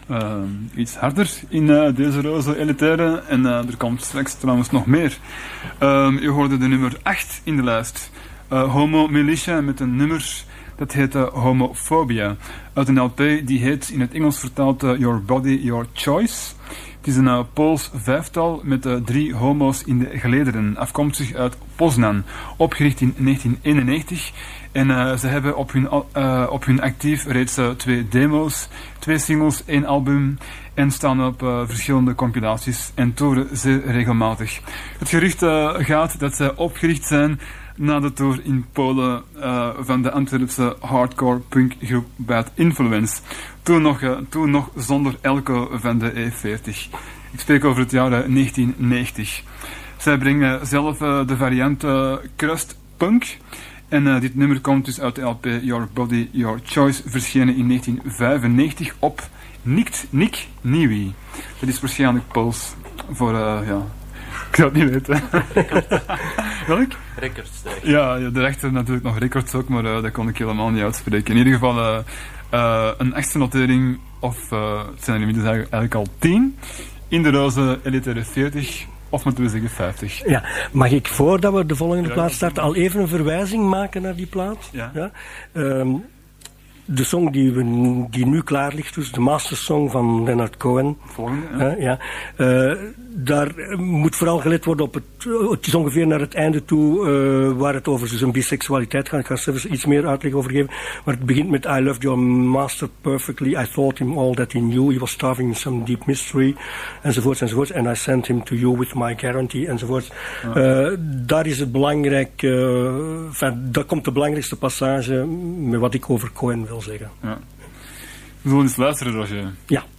iets harder in deze roze elitaire. En er komt straks trouwens nog meer. U hoorde de nummer 8 in de lijst. Homo Militia met een nummer dat heet Homophobia. Uit een LP die heet in het Engels vertaald Your Body, Your Choice. Het is een Pools vijftal met 3 homo's in de gelederen, afkomstig uit Poznan, opgericht in 1991. En ze hebben op hun actief reeds 2 demo's, 2 singles, 1 album en staan op verschillende compilaties en toeren zeer regelmatig. Het gerucht gaat dat zij opgericht zijn na de tour in Polen van de Antwerpse hardcore punkgroep Bad Influence. Toen nog zonder Elko van de E40. Ik spreek over het jaar 1990. Zij brengen zelf de variant crust punk. En dit nummer komt dus uit de LP Your Body, Your Choice, verschenen in 1995 op Nick Niwi. Dat is waarschijnlijk Pools voor, ik zou het niet weten. Welk? Records. Ja, de rechter natuurlijk nog records ook, maar dat kon ik helemaal niet uitspreken. In ieder geval een extra notering, of het zijn er inmiddels eigenlijk al 10, in de roze elitaire 40, of moeten we zeggen 50. Ja, mag ik voordat we de volgende plaat starten al even een verwijzing maken naar die plaat? Ja. De song die nu klaar ligt, dus de mastersong van Leonard Cohen. Volgende, daar moet vooral gelet worden op het is ongeveer naar het einde toe waar het over zijn biseksualiteit gaat. Ik ga er zelfs iets meer uitleg over geven. Maar het begint met I loved your master perfectly. I thought him all that he knew. He was starving in some deep mystery. Enzovoorts, enzovoorts. And I sent him to you with my guarantee. Enzovoorts. Daar is het belangrijk. Daar komt de belangrijkste passage met wat ik over Cohen wil zeggen. Ja. We zullen eens luisteren, Roger. Ja.